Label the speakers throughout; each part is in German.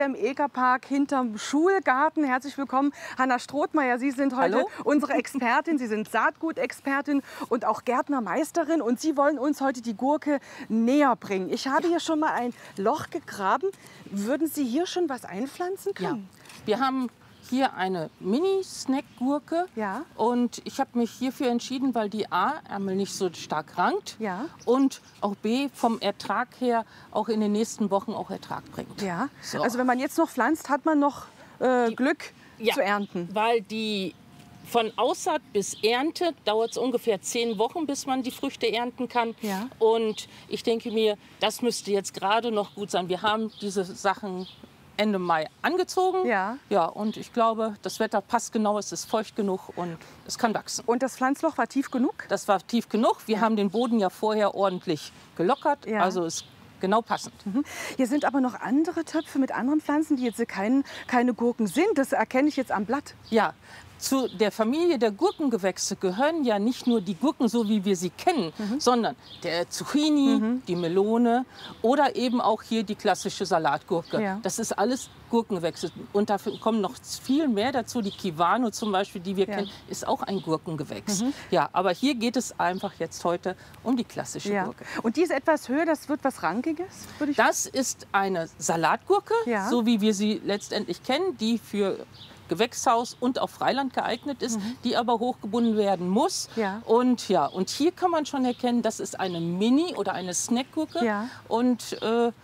Speaker 1: Im Egerpark hinterm Schulgarten. Herzlich willkommen, Hanna Strothmeier. Sie sind heute
Speaker 2: Hallo.
Speaker 1: unsere Expertin. Sie sind Saatgutexpertin und auch Gärtnermeisterin. Und Sie wollen uns heute die Gurke näher bringen. Ich habe hier schon mal ein Loch gegraben. Würden Sie hier schon was einpflanzen können?
Speaker 2: Ja. Wir haben hier eine Mini-Snack-Gurke.
Speaker 1: Ja.
Speaker 2: Und ich habe mich hierfür entschieden, weil die A, Ärmel nicht so stark rankt,
Speaker 1: Ja.
Speaker 2: und auch B, vom Ertrag her auch in den nächsten Wochen auch Ertrag bringt.
Speaker 1: Ja.
Speaker 2: So.
Speaker 1: Also wenn man jetzt noch pflanzt, hat man noch Glück zu ernten.
Speaker 2: Weil die von Aussaat bis Ernte dauert es ungefähr 10 Wochen, bis man die Früchte ernten kann.
Speaker 1: Ja.
Speaker 2: Und ich denke mir, das müsste jetzt gerade noch gut sein. Wir haben diese Sachen Ende Mai angezogen.
Speaker 1: Ja.
Speaker 2: Ja, und ich glaube, das Wetter passt genau, es ist feucht genug und es kann wachsen.
Speaker 1: Und das Pflanzloch war tief genug?
Speaker 2: Das war tief genug. Wir haben den Boden ja vorher ordentlich gelockert,
Speaker 1: Ja.
Speaker 2: also ist genau passend.
Speaker 1: Hier sind aber noch andere Töpfe mit anderen Pflanzen, die jetzt keine Gurken sind. Das erkenne ich jetzt am Blatt.
Speaker 2: Ja, zu der Familie der Gurkengewächse gehören ja nicht nur die Gurken, so wie wir sie kennen, sondern der Zucchini, die Melone oder eben auch hier die klassische Salatgurke.
Speaker 1: Ja.
Speaker 2: Das ist alles Gurkengewächse. Und dafür kommen noch viel mehr dazu. Die Kiwano zum Beispiel, die wir kennen, ist auch ein Gurkengewächs. Ja, aber hier geht es einfach jetzt heute um die klassische
Speaker 1: Ja.
Speaker 2: Gurke.
Speaker 1: Und die ist etwas höher, das wird was Rankiges, würde ich
Speaker 2: Das ist eine Salatgurke,
Speaker 1: Ja.
Speaker 2: so wie wir sie letztendlich kennen, die für Gewächshaus und auf Freiland geeignet ist, die aber hochgebunden werden muss.
Speaker 1: Ja.
Speaker 2: Und hier kann man schon erkennen, das ist eine Mini- oder eine Snackgurke.
Speaker 1: Ja.
Speaker 2: Und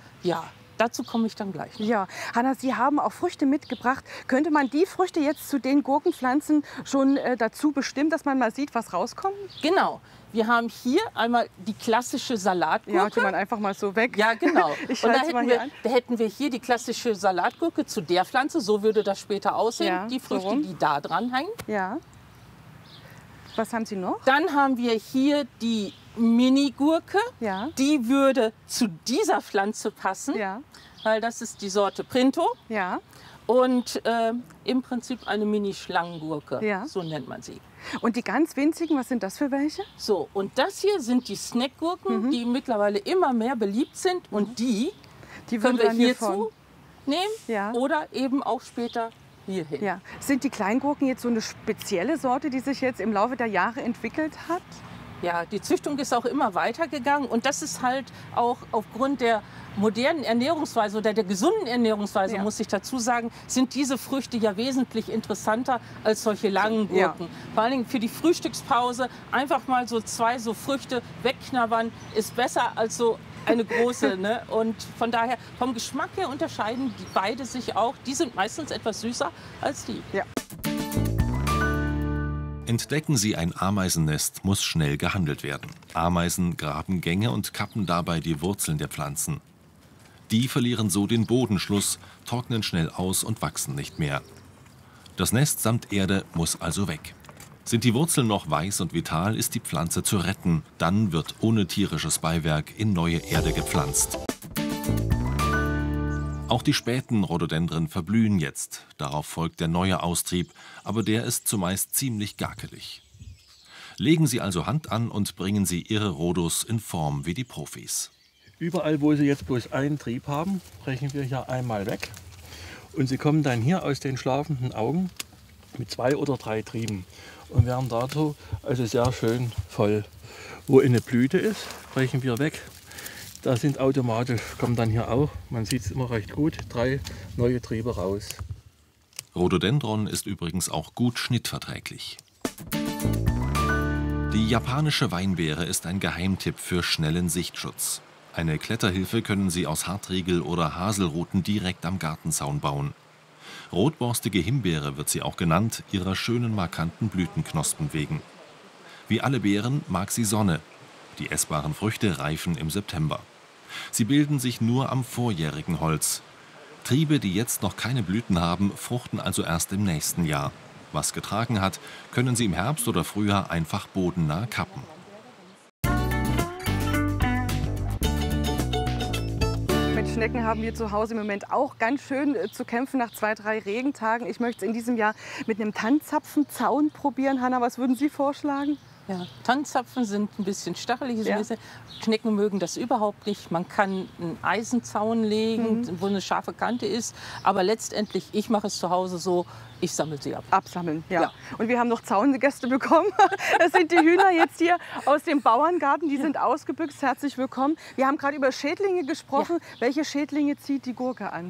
Speaker 2: dazu komme ich dann gleich noch.
Speaker 1: Ja, Hanna, Sie haben auch Früchte mitgebracht. Könnte man die Früchte jetzt zu den Gurkenpflanzen schon dazu bestimmen, dass man mal sieht, was rauskommt?
Speaker 2: Genau. Wir haben hier einmal die klassische Salatgurke.
Speaker 1: Ja, die man einfach mal so weg.
Speaker 2: Ja, genau.
Speaker 1: Ich
Speaker 2: Und
Speaker 1: halte es mal hier an.
Speaker 2: da hätten wir hier die klassische Salatgurke zu der Pflanze. So würde das später aussehen.
Speaker 1: Ja,
Speaker 2: die
Speaker 1: so
Speaker 2: Früchte,
Speaker 1: rum.
Speaker 2: die da dran hängen.
Speaker 1: Ja. Was haben Sie noch?
Speaker 2: Dann haben wir hier die Mini-Gurke.
Speaker 1: Ja.
Speaker 2: Die würde zu dieser Pflanze passen,
Speaker 1: Ja.
Speaker 2: weil das ist die Sorte Printo.
Speaker 1: Ja.
Speaker 2: Und im Prinzip eine Mini-Schlangengurke,
Speaker 1: Ja.
Speaker 2: so nennt man sie.
Speaker 1: Und die ganz winzigen, was sind das für welche?
Speaker 2: So, und das hier sind die Snackgurken, die mittlerweile immer mehr beliebt sind. Und die
Speaker 1: Die
Speaker 2: können wir
Speaker 1: dann
Speaker 2: hierzu
Speaker 1: hiervon.
Speaker 2: nehmen
Speaker 1: Ja.
Speaker 2: oder eben auch später hierhin.
Speaker 1: Ja. Sind die Kleingurken jetzt so eine spezielle Sorte, die sich jetzt im Laufe der Jahre entwickelt hat?
Speaker 2: Ja, die Züchtung ist auch immer weitergegangen und das ist halt auch aufgrund der modernen Ernährungsweise oder der gesunden Ernährungsweise,
Speaker 1: Ja.
Speaker 2: muss ich dazu sagen, sind diese Früchte ja wesentlich interessanter als solche langen
Speaker 1: Ja.
Speaker 2: Gurken. Vor allen Dingen für die Frühstückspause einfach mal so 2 so Früchte wegknabbern ist besser als so eine große. Ne? Und von daher, vom Geschmack her unterscheiden die beide sich auch. Die sind meistens etwas süßer als die.
Speaker 1: Ja.
Speaker 3: Entdecken Sie ein Ameisennest, muss schnell gehandelt werden. Ameisen graben Gänge und kappen dabei die Wurzeln der Pflanzen. Die verlieren so den Bodenschluss, trocknen schnell aus und wachsen nicht mehr. Das Nest samt Erde muss also weg. Sind die Wurzeln noch weiß und vital, ist die Pflanze zu retten. Dann wird ohne tierisches Beiwerk in neue Erde gepflanzt. Auch die späten Rhododendren verblühen jetzt. Darauf folgt der neue Austrieb, aber der ist zumeist ziemlich gakelig. Legen Sie also Hand an und bringen Sie Ihre Rhodos in Form wie die Profis.
Speaker 4: Überall, wo Sie jetzt bloß einen Trieb haben, brechen wir hier einmal weg. Und Sie kommen dann hier aus den schlafenden Augen mit 2 oder 3 Trieben und werden dazu also sehr schön voll. Wo eine Blüte ist, brechen wir weg. Da sind automatisch, kommen dann hier auch, man sieht es immer recht gut, 3 neue Triebe raus.
Speaker 3: Rhododendron ist übrigens auch gut schnittverträglich. Die japanische Weinbeere ist ein Geheimtipp für schnellen Sichtschutz. Eine Kletterhilfe können Sie aus Hartriegel oder Haselruten direkt am Gartenzaun bauen. Rotborstige Himbeere wird sie auch genannt, ihrer schönen markanten Blütenknospen wegen. Wie alle Beeren mag sie Sonne. Die essbaren Früchte reifen im September. Sie bilden sich nur am vorjährigen Holz. Triebe, die jetzt noch keine Blüten haben, fruchten also erst im nächsten Jahr. Was getragen hat, können Sie im Herbst oder Frühjahr einfach bodennah kappen.
Speaker 1: Mit Schnecken haben wir zu Hause im Moment auch ganz schön zu kämpfen nach 2, 3 Regentagen. Ich möchte es in diesem Jahr mit einem Tannzapfenzaun probieren. Hanna, was würden Sie vorschlagen?
Speaker 2: Ja, Tannenzapfen sind ein bisschen stachelig,
Speaker 1: Ja.
Speaker 2: Knecken mögen das überhaupt nicht. Man kann einen Eisenzaun legen, wo eine scharfe Kante ist. Aber letztendlich, ich mache es zu Hause so, ich sammle sie ab.
Speaker 1: Absammeln, ja.
Speaker 2: Ja.
Speaker 1: Und wir haben noch Zaungäste bekommen. Das sind die Hühner jetzt hier aus dem Bauerngarten. Die sind ausgebüxt. Herzlich willkommen. Wir haben gerade über Schädlinge gesprochen. Welche Schädlinge zieht die Gurke an?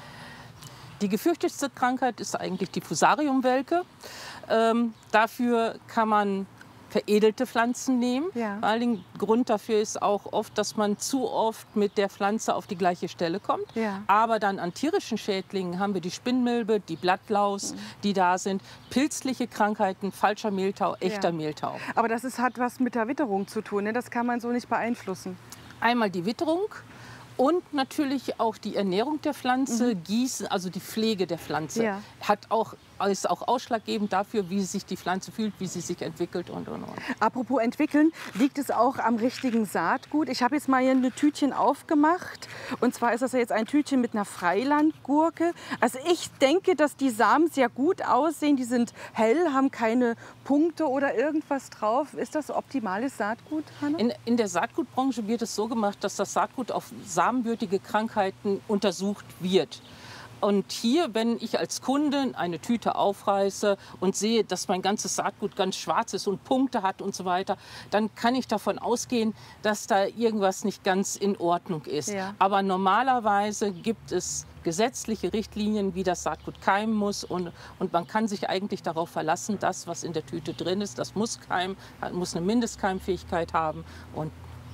Speaker 2: Die gefürchtetste Krankheit ist eigentlich die Fusariumwelke. Dafür kann man veredelte Pflanzen nehmen.
Speaker 1: Ja.
Speaker 2: Vor allem Grund dafür ist auch oft, dass man zu oft mit der Pflanze auf die gleiche Stelle kommt.
Speaker 1: Ja.
Speaker 2: Aber dann an tierischen Schädlingen haben wir die Spinnmilbe, die Blattlaus, die da sind, pilzliche Krankheiten, falscher Mehltau, echter Mehltau.
Speaker 1: Aber das hat was mit der Witterung zu tun. Ne? Das kann man so nicht beeinflussen.
Speaker 2: Einmal die Witterung und natürlich auch die Ernährung der Pflanze, Gießen, also die Pflege der Pflanze,
Speaker 1: Ja.
Speaker 2: ist auch ausschlaggebend dafür, wie sich die Pflanze fühlt, wie sie sich entwickelt und.
Speaker 1: Apropos entwickeln, liegt es auch am richtigen Saatgut? Ich habe jetzt mal hier ein Tütchen aufgemacht. Und zwar ist das ja jetzt ein Tütchen mit einer Freilandgurke. Also ich denke, dass die Samen sehr gut aussehen. Die sind hell, haben keine Punkte oder irgendwas drauf. Ist das optimales Saatgut, Hanna?
Speaker 2: In der Saatgutbranche wird es so gemacht, dass das Saatgut auf samenwürdige Krankheiten untersucht wird. Und hier, wenn ich als Kunde eine Tüte aufreiße und sehe, dass mein ganzes Saatgut ganz schwarz ist und Punkte hat und so weiter, dann kann ich davon ausgehen, dass da irgendwas nicht ganz in Ordnung ist.
Speaker 1: Ja.
Speaker 2: Aber normalerweise gibt es gesetzliche Richtlinien, wie das Saatgut keimen muss. Und man kann sich eigentlich darauf verlassen, das, was in der Tüte drin ist, das muss keimen, muss eine Mindestkeimfähigkeit haben. Und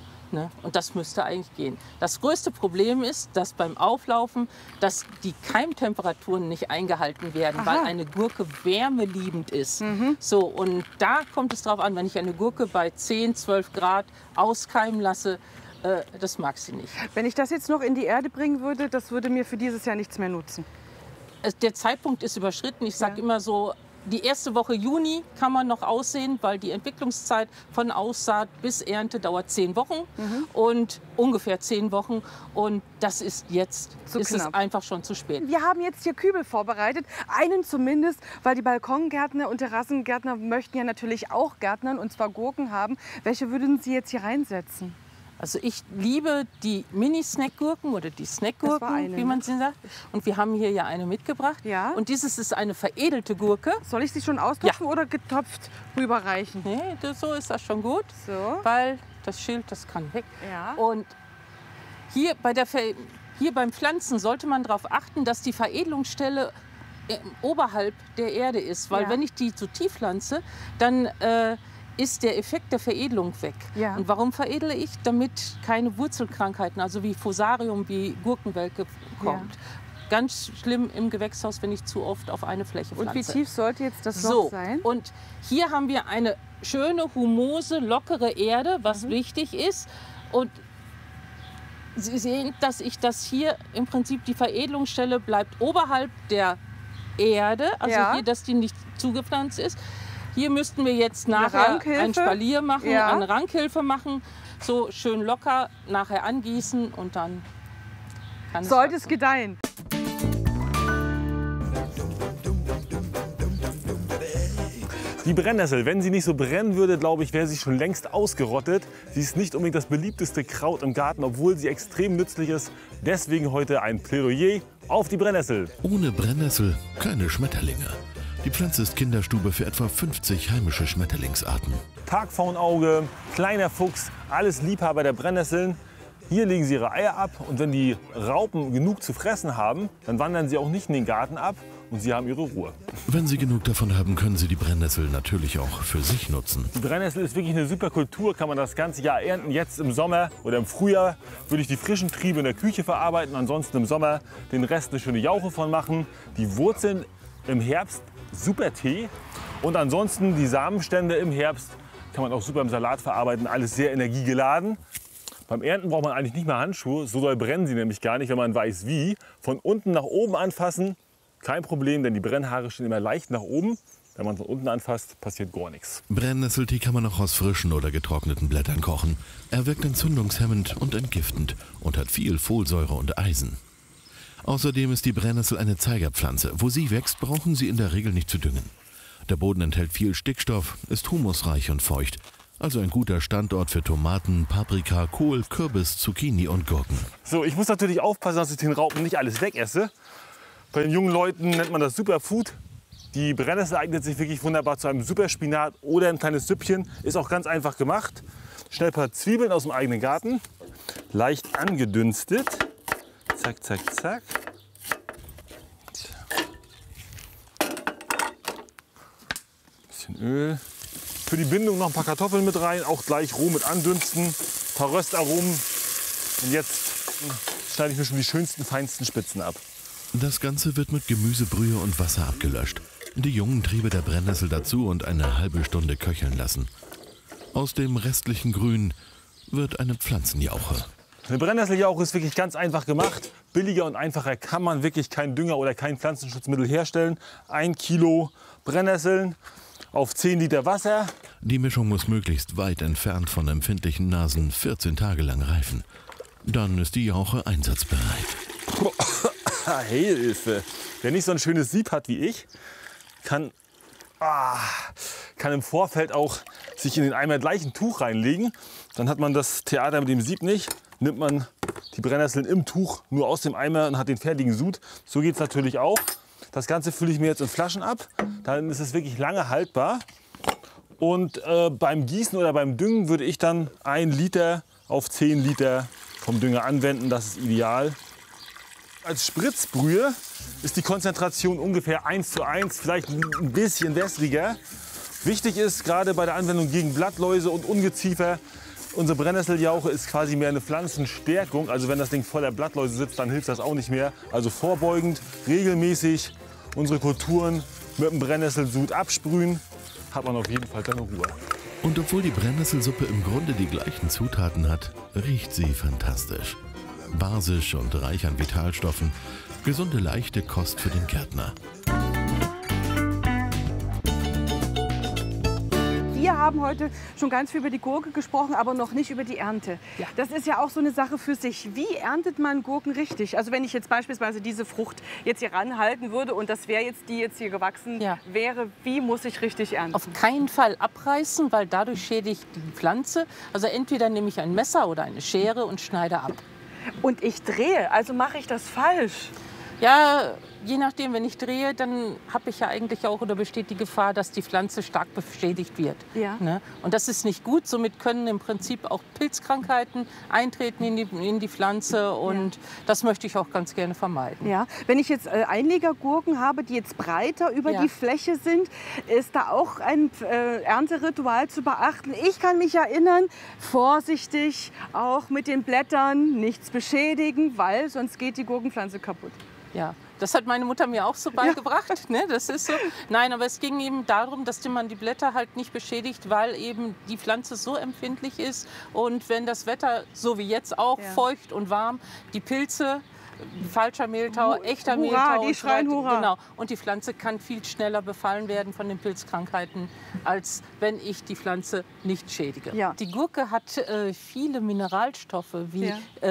Speaker 2: das müsste eigentlich gehen. Das größte Problem ist, dass beim Auflaufen, dass die Keimtemperaturen nicht eingehalten werden, weil eine Gurke wärmeliebend ist. So, und da kommt es drauf an, wenn ich eine Gurke bei 10, 12 Grad auskeimen lasse, das mag sie nicht.
Speaker 1: Wenn ich das jetzt noch in die Erde bringen würde, das würde mir für dieses Jahr nichts mehr nutzen.
Speaker 2: Der Zeitpunkt ist überschritten. Ich sage immer so, die erste Woche Juni kann man noch aussehen, weil die Entwicklungszeit von Aussaat bis Ernte dauert 10 Wochen und ungefähr 10 Wochen. Und das ist jetzt, ist es einfach schon zu spät.
Speaker 1: Wir haben jetzt hier Kübel vorbereitet, einen zumindest, weil die Balkongärtner und Terrassengärtner möchten ja natürlich auch Gärtnern, und zwar Gurken haben. Welche würden Sie jetzt hier reinsetzen?
Speaker 2: Also ich liebe die Mini-Snackgurken oder die Snackgurken, wie man sie sagt. Und wir haben hier ja eine mitgebracht.
Speaker 1: Ja.
Speaker 2: Und dieses ist eine veredelte Gurke.
Speaker 1: Soll ich sie schon austopfen oder getopft rüberreichen?
Speaker 2: Nee, so ist das schon gut,
Speaker 1: So.
Speaker 2: weil das Schild, das kann weg.
Speaker 1: Ja.
Speaker 2: Und hier beim Pflanzen sollte man darauf achten, dass die Veredelungsstelle oberhalb der Erde ist. Weil wenn ich die zu tief pflanze, dann ist der Effekt der Veredelung weg.
Speaker 1: Ja.
Speaker 2: Und warum veredle ich? Damit keine Wurzelkrankheiten, also wie Fusarium, wie Gurkenwelke kommt. Ganz schlimm im Gewächshaus, wenn ich zu oft auf eine Fläche pflanze.
Speaker 1: Und wie tief sollte jetzt das Loch sein?
Speaker 2: Und hier haben wir eine schöne, humose, lockere Erde, was wichtig ist. Und Sie sehen, dass ich das hier im Prinzip, die Veredelungsstelle bleibt oberhalb der Erde, also hier, dass die nicht zugepflanzt ist. Hier müssten wir jetzt nachher ein Spalier machen, eine Rankhilfe machen, so schön locker, nachher angießen und dann kann
Speaker 1: sollte es gedeihen.
Speaker 5: Die Brennnessel, wenn sie nicht so brennen würde, glaube ich, wäre sie schon längst ausgerottet. Sie ist nicht unbedingt das beliebteste Kraut im Garten, obwohl sie extrem nützlich ist. Deswegen heute ein Plädoyer auf die Brennnessel.
Speaker 3: Ohne Brennnessel keine Schmetterlinge. Die Pflanze ist Kinderstube für etwa 50 heimische Schmetterlingsarten.
Speaker 5: Tagpfauenauge, kleiner Fuchs, alles Liebhaber der Brennnesseln. Hier legen sie ihre Eier ab und wenn die Raupen genug zu fressen haben, dann wandern sie auch nicht in den Garten ab und sie haben ihre Ruhe.
Speaker 3: Wenn sie genug davon haben, können sie die Brennnessel natürlich auch für sich nutzen.
Speaker 5: Die Brennnessel ist wirklich eine super Kultur, kann man das ganze Jahr ernten. Jetzt im Sommer oder im Frühjahr würde ich die frischen Triebe in der Küche verarbeiten, ansonsten im Sommer den Rest eine schöne Jauche von machen. Die Wurzeln im Herbst super Tee und ansonsten die Samenstände im Herbst kann man auch super im Salat verarbeiten, alles sehr energiegeladen. Beim Ernten braucht man eigentlich nicht mehr Handschuhe, so doll brennen sie nämlich gar nicht, wenn man weiß wie. Von unten nach oben anfassen, kein Problem, denn die Brennhaare stehen immer leicht nach oben. Wenn man von unten anfasst, passiert gar nichts.
Speaker 3: Brennnesseltee kann man auch aus frischen oder getrockneten Blättern kochen. Er wirkt entzündungshemmend und entgiftend und hat viel Folsäure und Eisen. Außerdem ist die Brennnessel eine Zeigerpflanze. Wo sie wächst, brauchen Sie in der Regel nicht zu düngen.
Speaker 6: Der Boden enthält viel Stickstoff, ist humusreich und feucht. Also ein guter Standort für Tomaten, Paprika, Kohl, Kürbis, Zucchini und Gurken.
Speaker 5: So, ich muss natürlich aufpassen, dass ich den Raupen nicht alles wegesse. Bei den jungen Leuten nennt man das Superfood. Die Brennnessel eignet sich wirklich wunderbar zu einem Superspinat oder ein kleines Süppchen. Ist auch ganz einfach gemacht. Schnell ein paar Zwiebeln aus dem eigenen Garten. Leicht angedünstet. Zack, zack, zack. Bisschen Öl. Für die Bindung noch ein paar Kartoffeln mit rein. Auch gleich roh mit andünsten. Ein paar Röstaromen. Und jetzt schneide ich mir schon die schönsten, feinsten Spitzen ab.
Speaker 6: Das Ganze wird mit Gemüsebrühe und Wasser abgelöscht. Die jungen Triebe der Brennnessel dazu und eine halbe Stunde köcheln lassen. Aus dem restlichen Grün wird eine Pflanzenjauche.
Speaker 5: Eine Brennnesseljauche ist wirklich ganz einfach gemacht. Billiger und einfacher kann man wirklich keinen Dünger oder kein Pflanzenschutzmittel herstellen. 1 Kilo Brennnesseln auf 10 Liter Wasser.
Speaker 6: Die Mischung muss möglichst weit entfernt von empfindlichen Nasen 14 Tage lang reifen. Dann ist die Jauche einsatzbereit.
Speaker 5: Hilfe! Wer nicht so ein schönes Sieb hat wie ich, kann im Vorfeld auch sich in den Eimer gleich ein Tuch reinlegen. Dann hat man das Theater mit dem Sieb nicht. Nimmt man die Brennnesseln im Tuch nur aus dem Eimer und hat den fertigen Sud. So geht es natürlich auch. Das Ganze fülle ich mir jetzt in Flaschen ab. Dann ist es wirklich lange haltbar. Und beim Gießen oder beim Düngen würde ich dann 1 Liter auf 10 Liter vom Dünger anwenden. Das ist ideal. Als Spritzbrühe ist die Konzentration ungefähr 1:1, vielleicht ein bisschen wässriger. Wichtig ist gerade bei der Anwendung gegen Blattläuse und Ungeziefer, unsere Brennnesseljauche ist quasi mehr eine Pflanzenstärkung. Also wenn das Ding voller Blattläuse sitzt, dann hilft das auch nicht mehr. Also vorbeugend, regelmäßig unsere Kulturen mit dem Brennnesselsud absprühen, hat man auf jeden Fall seine Ruhe.
Speaker 6: Und obwohl die Brennnesselsuppe im Grunde die gleichen Zutaten hat, riecht sie fantastisch. Basisch und reich an Vitalstoffen. Gesunde, leichte Kost für den Gärtner.
Speaker 1: Wir haben heute schon ganz viel über die Gurke gesprochen, aber noch nicht über die Ernte.
Speaker 2: Ja.
Speaker 1: Das ist ja auch so eine Sache für sich. Wie erntet man Gurken richtig? Also wenn ich jetzt beispielsweise diese Frucht jetzt hier ranhalten würde und das wäre jetzt die jetzt hier gewachsen wäre, wie muss ich richtig ernten?
Speaker 2: Auf keinen Fall abreißen, weil dadurch schädigt die Pflanze. Also entweder nehme ich ein Messer oder eine Schere und schneide ab.
Speaker 1: Und ich drehe, also mache ich das falsch?
Speaker 2: Ja, je nachdem, wenn ich drehe, dann habe ich ja eigentlich auch oder besteht die Gefahr, dass die Pflanze stark beschädigt wird.
Speaker 1: Ja.
Speaker 2: Ne? Und das ist nicht gut. Somit können im Prinzip auch Pilzkrankheiten eintreten in die Pflanze und das möchte ich auch ganz gerne vermeiden.
Speaker 1: Ja. Wenn ich jetzt Einlegergurken habe, die jetzt breiter über die Fläche sind, ist da auch ein Ernteritual zu beachten. Ich kann mich erinnern, vorsichtig auch mit den Blättern, nichts beschädigen, weil sonst geht die Gurkenpflanze kaputt.
Speaker 2: Ja, das hat meine Mutter mir auch so beigebracht. Ne? Das ist so. Nein, aber es ging eben darum, dass man die Blätter halt nicht beschädigt, weil eben die Pflanze so empfindlich ist. Und wenn das Wetter, so wie jetzt auch, feucht und warm, die Pilze, falscher Mehltau, echter Mehltau,
Speaker 1: die schreien Hurra.
Speaker 2: Genau. Und die Pflanze kann viel schneller befallen werden von den Pilzkrankheiten, als wenn ich die Pflanze nicht schädige.
Speaker 1: Ja.
Speaker 2: Die Gurke hat viele Mineralstoffe wie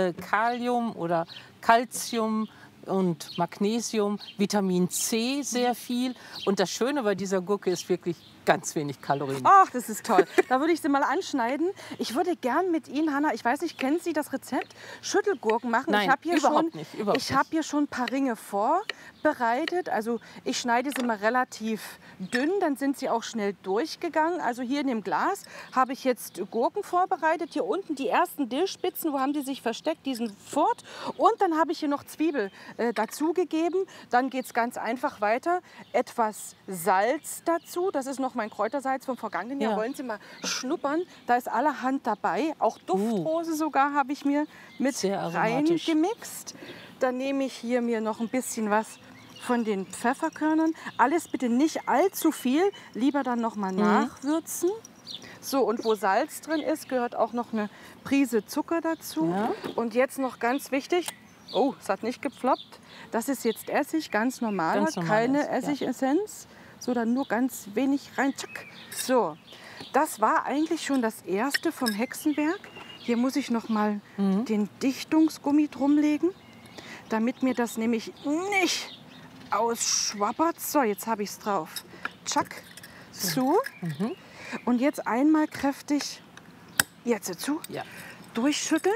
Speaker 2: Kalium oder Calcium und Magnesium, Vitamin C sehr viel. Und das Schöne bei dieser Gurke ist wirklich ganz wenig Kalorien.
Speaker 1: Ach, das ist toll. Da würde ich sie mal anschneiden. Ich würde gern mit Ihnen, Hanna, ich weiß nicht, kennen Sie das Rezept? Schüttelgurken machen.
Speaker 2: Nein,
Speaker 1: ich habe hier
Speaker 2: überhaupt nicht.
Speaker 1: Ich habe hier schon ein paar Ringe vorbereitet. Also ich schneide sie mal relativ dünn, dann sind sie auch schnell durchgegangen. Also hier in dem Glas habe ich jetzt Gurken vorbereitet. Hier unten die ersten Dillspitzen, wo haben die sich versteckt? Die sind fort. Und dann habe ich hier noch Zwiebel dazugegeben. Dann geht es ganz einfach weiter. Etwas Salz dazu. Das ist noch mein Kräutersalz vom vergangenen Jahr. Wollen Sie mal schnuppern? Da ist allerhand dabei. Auch Duftrose sogar habe ich mir mit reingemixt. Dann nehme ich hier mir noch ein bisschen was von den Pfefferkörnern. Alles bitte nicht allzu viel. Lieber dann noch mal nachwürzen. So, und wo Salz drin ist, gehört auch noch eine Prise Zucker dazu. Ja. Und jetzt noch ganz wichtig, oh, es hat nicht geploppt. Das ist jetzt Essig, ganz normal, keine Essigessenz. So, dann nur ganz wenig rein. Tschack. So, das war eigentlich schon das erste vom Hexenwerk. Hier muss ich noch mal den Dichtungsgummi drumlegen, damit mir das nämlich nicht ausschwappert. So, jetzt habe ich es drauf. Tschack. zu. Und jetzt einmal kräftig, jetzt zu,
Speaker 2: Ja.
Speaker 1: durchschütteln.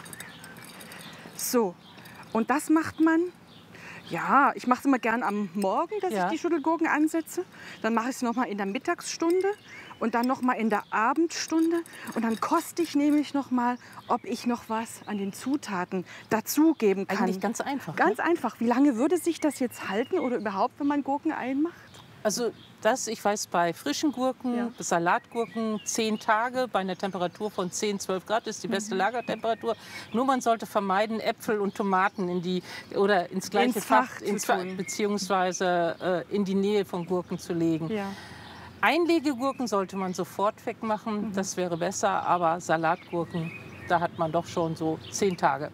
Speaker 1: So, und das macht man, ja, ich mache es immer gern am Morgen, dass
Speaker 2: Ja.
Speaker 1: ich die Schüttelgurken ansetze. Dann mache ich es noch mal in der Mittagsstunde und dann noch mal in der Abendstunde. Und dann koste ich nämlich noch mal, ob ich noch was an den Zutaten dazugeben kann.
Speaker 2: Eigentlich ganz einfach.
Speaker 1: Ganz
Speaker 2: Ne?
Speaker 1: einfach. Wie lange würde sich das jetzt halten oder überhaupt, wenn man Gurken einmacht?
Speaker 2: Also das, ich weiß, bei frischen Gurken,
Speaker 1: Ja.
Speaker 2: Salatgurken 10 Tage bei einer Temperatur von 10, 12 Grad ist die beste Lagertemperatur. Nur man sollte vermeiden, Äpfel und Tomaten ins gleiche
Speaker 1: Ins Fach
Speaker 2: Fach,
Speaker 1: zu tun.
Speaker 2: beziehungsweise in die Nähe von Gurken zu legen.
Speaker 1: Ja.
Speaker 2: Einlegegurken sollte man sofort wegmachen, das wäre besser, aber Salatgurken, da hat man doch schon so 10 Tage.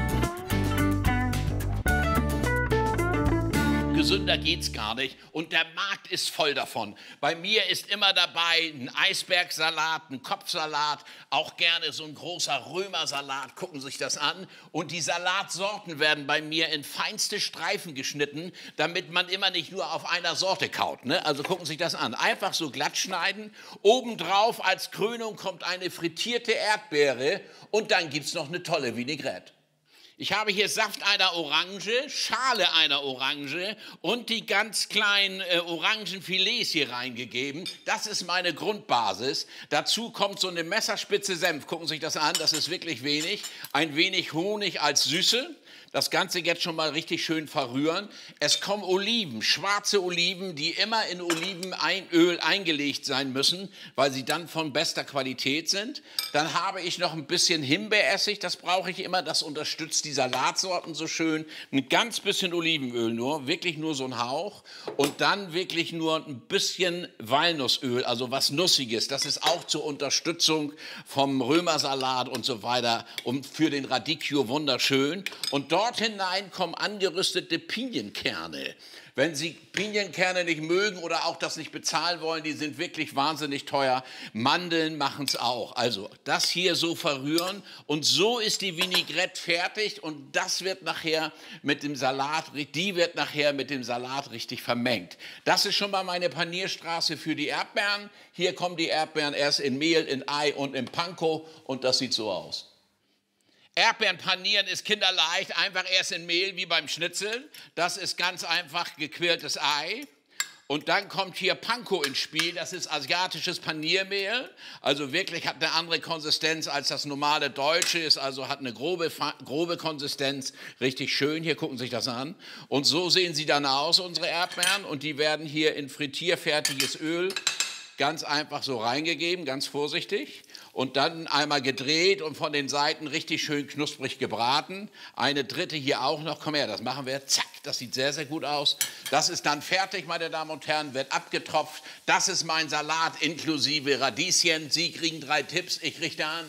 Speaker 7: Gesünder geht's gar nicht und der Markt ist voll davon. Bei mir ist immer dabei ein Eisbergsalat, ein Kopfsalat, auch gerne so ein großer Römersalat, gucken Sie sich das an. Und die Salatsorten werden bei mir in feinste Streifen geschnitten, damit man immer nicht nur auf einer Sorte kaut. Ne? Also gucken Sie sich das an. Einfach so glatt schneiden. Obendrauf als Krönung kommt eine frittierte Erdbeere und dann gibt's noch eine tolle Vinaigrette. Ich habe hier Saft einer Orange, Schale einer Orange und die ganz kleinen Orangenfilets hier reingegeben. Das ist meine Grundbasis. Dazu kommt so eine Messerspitze Senf. Gucken Sie sich das an, das ist wirklich wenig. Ein wenig Honig als Süße. Das Ganze jetzt schon mal richtig schön verrühren. Es kommen Oliven, schwarze Oliven, die immer in Olivenöl eingelegt sein müssen, weil sie dann von bester Qualität sind. Dann habe ich noch ein bisschen Himbeeressig, das brauche ich immer, das unterstützt die Salatsorten so schön. Ein ganz bisschen Olivenöl nur, wirklich nur so ein Hauch. Und dann wirklich nur ein bisschen Walnussöl, also was Nussiges. Das ist auch zur Unterstützung vom Römersalat und so weiter und für den Radicchio wunderschön. Und dort hinein kommen angerüstete Pinienkerne. Wenn Sie Pinienkerne nicht mögen oder auch das nicht bezahlen wollen, die sind wirklich wahnsinnig teuer. Mandeln machen es auch. Also das hier so verrühren und so ist die Vinaigrette fertig und das wird nachher mit dem Salat, die wird nachher mit dem Salat richtig vermengt. Das ist schon mal meine Panierstraße für die Erdbeeren. Hier kommen die Erdbeeren erst in Mehl, in Ei und in Panko und das sieht so aus. Erdbeeren panieren ist kinderleicht, einfach erst in Mehl wie beim Schnitzel. Das ist ganz einfach gequältes Ei. Und dann kommt hier Panko ins Spiel, das ist asiatisches Paniermehl. Also wirklich hat eine andere Konsistenz als das normale deutsche, ist also hat eine grobe Konsistenz, richtig schön. Hier gucken Sie sich das an. Und so sehen sie dann aus, unsere Erdbeeren. Und die werden hier in frittierfertiges Öl ganz einfach so reingegeben, ganz vorsichtig. Und dann einmal gedreht und von den Seiten richtig schön knusprig gebraten. Eine dritte hier auch noch. Komm her, das machen wir. Zack, das sieht sehr, sehr gut aus. Das ist dann fertig, meine Damen und Herren, wird abgetropft. Das ist mein Salat inklusive Radieschen. Sie kriegen 3 Tipps, ich richte an.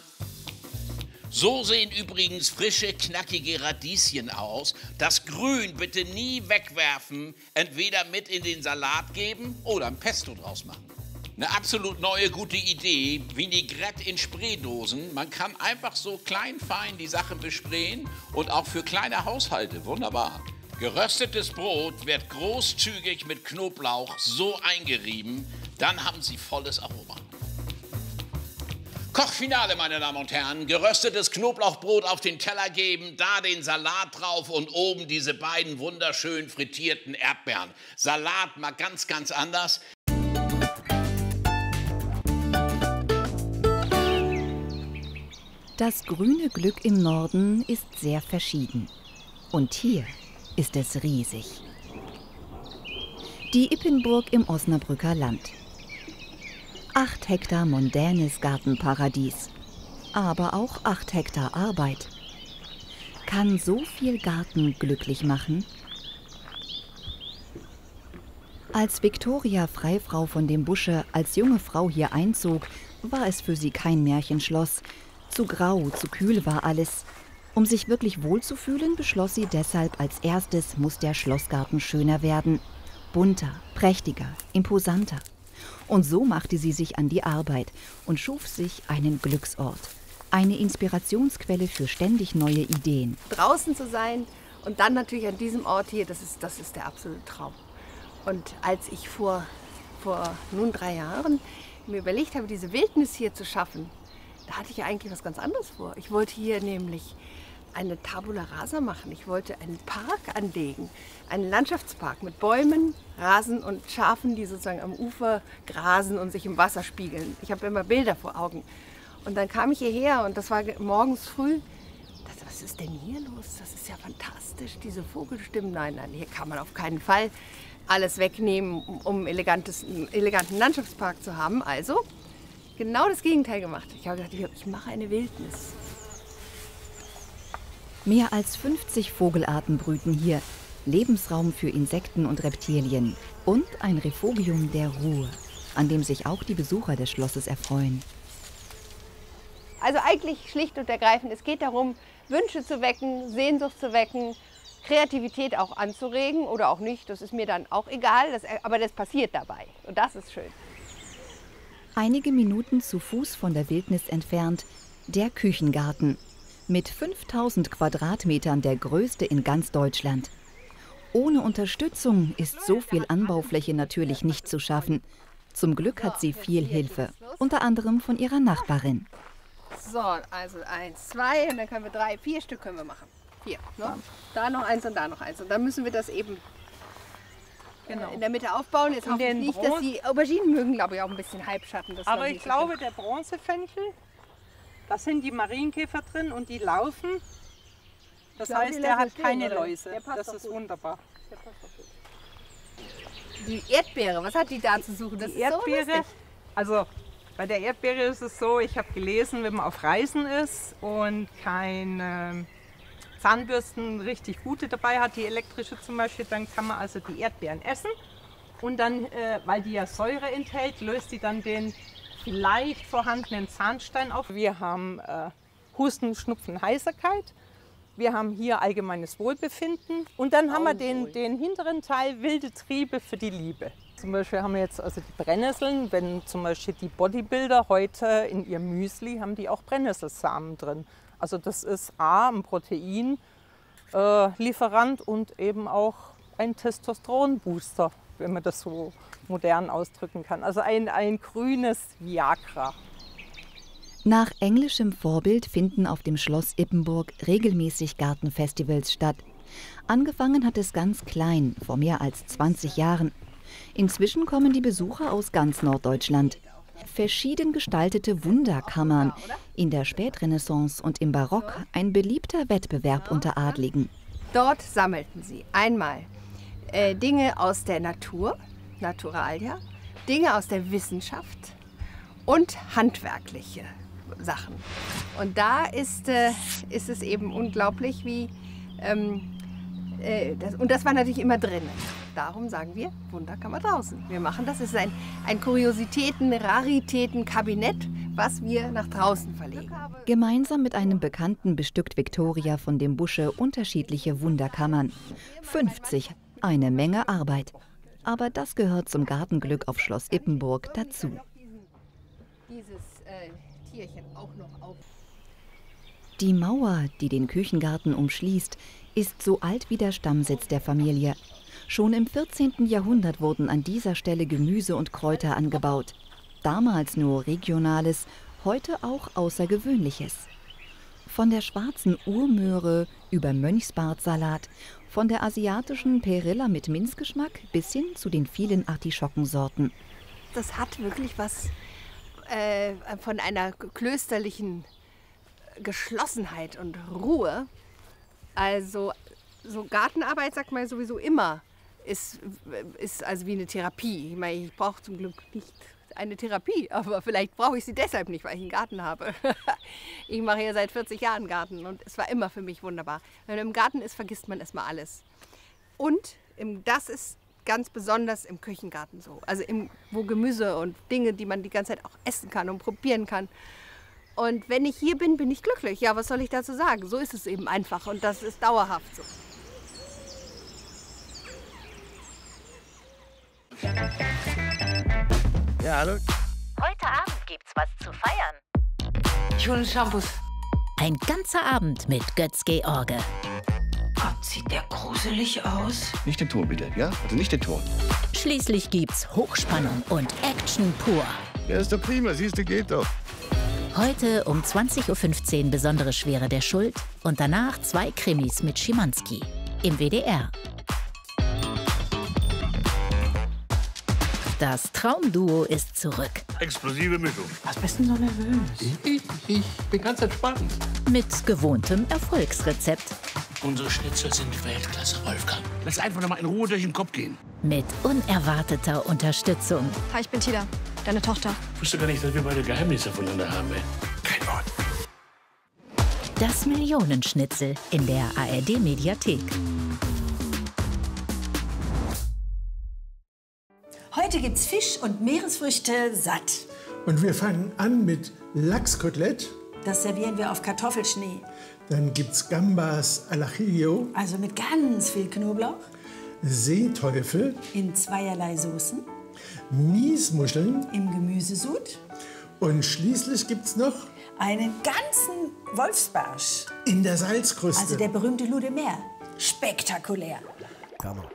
Speaker 7: So sehen übrigens frische, knackige Radieschen aus. Das Grün bitte nie wegwerfen. Entweder mit in den Salat geben oder ein Pesto draus machen. Eine absolut neue, gute Idee, Vinaigrette in Spraydosen. Man kann einfach so klein, fein die Sache besprayen und auch für kleine Haushalte, wunderbar. Geröstetes Brot wird großzügig mit Knoblauch so eingerieben, dann haben Sie volles Aroma. Kochfinale, meine Damen und Herren. Geröstetes Knoblauchbrot auf den Teller geben, da den Salat drauf und oben diese beiden wunderschön frittierten Erdbeeren. Salat mal ganz, ganz anders.
Speaker 8: Das grüne Glück im Norden ist sehr verschieden. Und hier ist es riesig. Die Ippenburg im Osnabrücker Land. 8 Hektar mondänes Gartenparadies. Aber auch 8 Hektar Arbeit. Kann so viel Garten glücklich machen? Als Viktoria Freifrau von dem Busche als junge Frau hier einzog, war es für sie kein Märchenschloss. Zu grau, zu kühl war alles. Um sich wirklich wohlzufühlen, beschloss sie deshalb, als erstes muss der Schlossgarten schöner werden. Bunter, prächtiger, imposanter. Und so machte sie sich an die Arbeit und schuf sich einen Glücksort. Eine Inspirationsquelle für ständig neue Ideen.
Speaker 9: Draußen zu sein und dann natürlich an diesem Ort hier, das ist der absolute Traum. Und als ich vor vor nun 3 Jahren mir überlegt habe, diese Wildnis hier zu schaffen, da hatte ich ja eigentlich was ganz anderes vor. Ich wollte hier nämlich eine Tabula Rasa machen. Ich wollte einen Park anlegen, einen Landschaftspark mit Bäumen, Rasen und Schafen, die sozusagen am Ufer grasen und sich im Wasser spiegeln. Ich habe immer Bilder vor Augen. Und dann kam ich hierher und das war morgens früh. Ich dachte, was ist denn hier los? Das ist ja fantastisch, diese Vogelstimmen. Nein, hier kann man auf keinen Fall alles wegnehmen, um einen eleganten Landschaftspark zu haben. Also genau das Gegenteil gemacht. Ich habe gedacht, ich mache eine Wildnis.
Speaker 8: Mehr als 50 Vogelarten brüten hier. Lebensraum für Insekten und Reptilien. Und ein Refugium der Ruhe, an dem sich auch die Besucher des Schlosses erfreuen.
Speaker 9: Also eigentlich schlicht und ergreifend, es geht darum, Wünsche zu wecken, Sehnsucht zu wecken, Kreativität auch anzuregen oder auch nicht. Das ist mir dann auch egal, aber das passiert dabei. Und das ist schön.
Speaker 8: Einige Minuten zu Fuß von der Wildnis entfernt, der Küchengarten. Mit 5000 Quadratmetern der größte in ganz Deutschland. Ohne Unterstützung ist so viel Anbaufläche natürlich nicht zu schaffen. Zum Glück hat sie viel Hilfe, unter anderem von ihrer Nachbarin.
Speaker 9: So, also 1, 2 und dann können wir 3, 4 Stück können wir machen. 4, ne? Da noch eins und da noch eins. Und dann müssen wir das eben in der Mitte aufbauen. Jetzt hoffe ich nicht, dass die Auberginen mögen, glaube ich, auch ein bisschen Halbschatten. Das
Speaker 2: Aber ich glaube, der Bronzefenchel, da sind die Marienkäfer drin und die laufen. Das heißt, der hat keine Läuse. Das ist wunderbar.
Speaker 9: Die Erdbeere, was hat die da zu suchen? Das
Speaker 2: Die Erdbeere, also bei der Erdbeere ist es so, ich habe gelesen, wenn man auf Reisen ist und keine Zahnbürsten richtig gute dabei hat, die elektrische zum Beispiel, dann kann man also die Erdbeeren essen. Und dann, weil die ja Säure enthält, löst die dann den vielleicht vorhandenen Zahnstein auf. Wir haben Husten, Schnupfen, Heiserkeit. Wir haben hier allgemeines Wohlbefinden. Und dann haben wir den hinteren Teil wilde Triebe für die Liebe. Zum Beispiel haben wir jetzt also die Brennnesseln. Wenn zum Beispiel die Bodybuilder heute in ihr Müsli haben die auch Brennnesselsamen drin. Also das ist A, ein Proteinlieferant und eben auch ein Testosteronbooster, wenn man das so modern ausdrücken kann. Also ein grünes Viagra.
Speaker 8: Nach englischem Vorbild finden auf dem Schloss Ippenburg regelmäßig Gartenfestivals statt. Angefangen hat es ganz klein, vor mehr als 20 Jahren. Inzwischen kommen die Besucher aus ganz Norddeutschland. Verschieden gestaltete Wunderkammern, in der Spätrenaissance und im Barock ein beliebter Wettbewerb unter Adligen.
Speaker 9: Dort sammelten sie einmal Dinge aus der Natur, Naturalia, Dinge aus der Wissenschaft und handwerkliche Sachen. Und da ist es eben unglaublich, wie und das war natürlich immer drinnen. Darum sagen wir, Wunderkammer draußen. Wir machen das. Es ist ein Kuriositäten-, Raritäten-Kabinett, was wir nach draußen verlegen.
Speaker 8: Gemeinsam mit einem Bekannten bestückt Viktoria von dem Busche unterschiedliche Wunderkammern. 50, eine Menge Arbeit. Aber das gehört zum Gartenglück auf Schloss Ippenburg dazu.
Speaker 9: Dieses Tierchen auch noch auf.
Speaker 8: Die Mauer, die den Küchengarten umschließt, ist so alt wie der Stammsitz der Familie. Schon im 14. Jahrhundert wurden an dieser Stelle Gemüse und Kräuter angebaut. Damals nur Regionales, heute auch Außergewöhnliches. Von der schwarzen Urmöhre über Mönchsbartsalat, von der asiatischen Perilla mit Minzgeschmack bis hin zu den vielen Artischockensorten.
Speaker 9: Das hat wirklich was von einer klösterlichen Geschlossenheit und Ruhe. Also so Gartenarbeit, sagt man sowieso immer, ist also wie eine Therapie. Ich meine, ich brauche zum Glück nicht eine Therapie, aber vielleicht brauche ich sie deshalb nicht, weil ich einen Garten habe. Ich mache hier seit 40 Jahren Garten und es war immer für mich wunderbar. Wenn man im Garten ist, vergisst man erstmal alles. Und das ist ganz besonders im Küchengarten so. Also wo Gemüse und Dinge, die man die ganze Zeit auch essen kann und probieren kann. Und wenn ich hier bin, bin ich glücklich. Ja, was soll ich dazu sagen? So ist es eben einfach und das ist dauerhaft so.
Speaker 10: Ja, hallo.
Speaker 11: Heute Abend gibt's was zu feiern.
Speaker 12: Schöne Shampoos.
Speaker 11: Ein ganzer Abend mit Götz-George.
Speaker 12: Gott, sieht der gruselig aus.
Speaker 10: Nicht den Ton bitte, ja? Also nicht den Ton.
Speaker 11: Schließlich gibt's Hochspannung und Action pur.
Speaker 10: Ja, ist doch prima, siehst du, geht doch.
Speaker 11: Heute um 20:15 Uhr Besondere Schwere der Schuld und danach 2 Krimis mit Schimanski im WDR. Das Traumduo ist zurück.
Speaker 10: Explosive Mischung.
Speaker 2: Was bist denn so nervös?
Speaker 10: Ich bin ganz entspannt.
Speaker 11: Mit gewohntem Erfolgsrezept.
Speaker 10: Unsere Schnitzel sind Weltklasse, Wolfgang. Lass einfach noch mal in Ruhe durch den Kopf gehen.
Speaker 11: Mit unerwarteter Unterstützung.
Speaker 13: Hi, ich bin Tida, deine Tochter.
Speaker 10: Ich wusste gar nicht, dass wir beide Geheimnisse voneinander haben, ey. Kein Wort.
Speaker 11: Das Millionenschnitzel in der ARD-Mediathek.
Speaker 14: Heute gibt's Fisch und Meeresfrüchte satt.
Speaker 15: Und wir fangen an mit Lachskotelett.
Speaker 14: Das servieren wir auf Kartoffelschnee.
Speaker 15: Dann gibt's Gambas al ajillo.
Speaker 14: Also mit ganz viel Knoblauch.
Speaker 15: Seeteufel.
Speaker 14: In zweierlei Soßen.
Speaker 15: Miesmuscheln.
Speaker 14: Im Gemüsesud.
Speaker 15: Und schließlich gibt's noch
Speaker 14: einen ganzen Wolfsbarsch.
Speaker 15: In der Salzkruste.
Speaker 14: Also der berühmte Loup de Mer. Spektakulär.